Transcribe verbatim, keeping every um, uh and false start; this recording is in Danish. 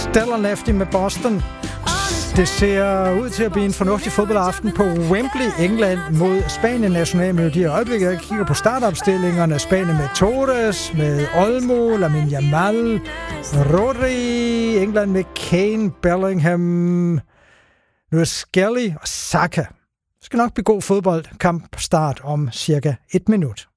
Stellar Lefty med Boston. Det ser ud til at blive en fornuftig fodboldaften på Wembley, England mod Spanien nationalmelodi. I øjeblikket jeg kigger på startopstillingerne. Spanien med Torres, med Olmo, Lamine Yamal, Rodri. England med Kane, Bellingham, nu er Skelly og Saka. Det skal nok blive god fodboldkamp start om cirka et minut.